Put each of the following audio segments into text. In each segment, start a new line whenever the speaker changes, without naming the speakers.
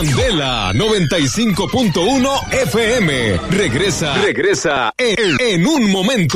Candela 95.1 FM. Regresa en un momento.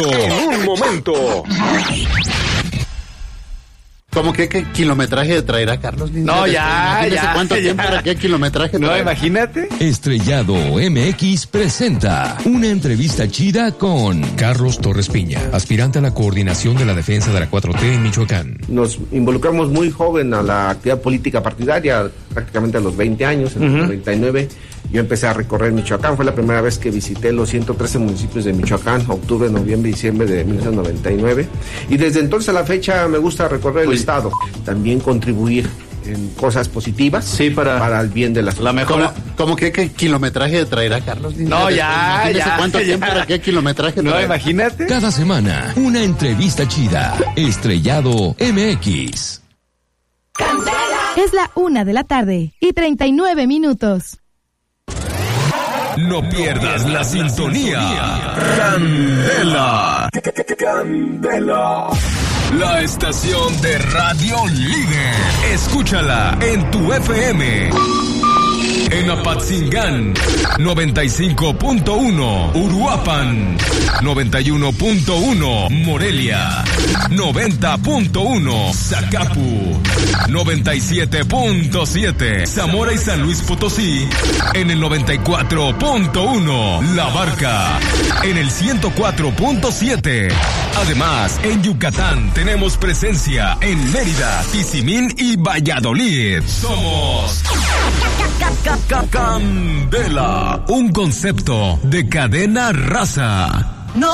¿Cómo que qué kilometraje traerá Carlos Lindero?
No, ya.
¿Cuánto tiempo para qué kilometraje traerá?
No, imagínate.
Estrellado MX presenta una entrevista chida con
Carlos Torres Piña, aspirante a la coordinación de la defensa de la 4T en Michoacán.
Nos involucramos muy joven a la actividad política partidaria, prácticamente a los 20 años, en el 99. Yo empecé a recorrer Michoacán, fue la primera vez que visité los 113 municipios de Michoacán, octubre, noviembre y diciembre de 1999. Y desde entonces a la fecha me gusta recorrer el estado, también contribuir en cosas positivas,
sí, para
el bien de la
la mejor.
¿Cómo que qué kilometraje traerá Carlos Lindero?
No, ya.
¿Cuánto tiempo para qué kilometraje
No,
traerá?
imagínate.
cada semana una entrevista chida. Estrellado MX.
Es la 1:39
No pierdas la sintonía. Candela. La estación de radio líder. Escúchala en tu FM. En Apatzingán, 95.1, Uruapan, 91.1, Morelia, 90.1, Zacapu, 97.7, Zamora y San Luis Potosí, en el 94.1, La Barca, en el 104.7. Además, en Yucatán tenemos presencia en Mérida, Tizimín y Valladolid. Somos Candela, un concepto de cadena raza.